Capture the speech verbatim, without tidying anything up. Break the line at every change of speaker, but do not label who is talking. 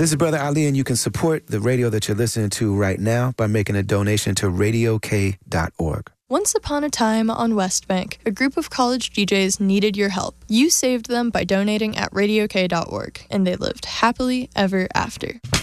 This is Brother Ali, and you can support the radio that you're listening to right now by making a donation to radio k dot org.
Once upon a time on West Bank, a group of college D Js needed your help. You saved them by donating at radio k dot org, and they lived happily ever after.